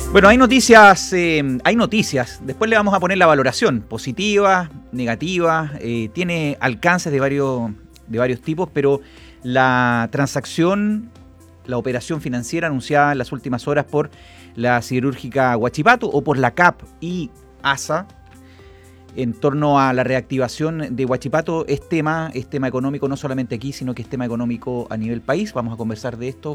Bueno, hay noticias. Después le vamos a poner la valoración, positiva, negativa, tiene alcances de varios tipos, pero la transacción, la operación financiera anunciada en las últimas horas por la siderúrgica Huachipato o por la CAP y ASA en torno a la reactivación de Huachipato es tema económico no solamente aquí, sino que es tema económico a nivel país. Vamos a conversar de esto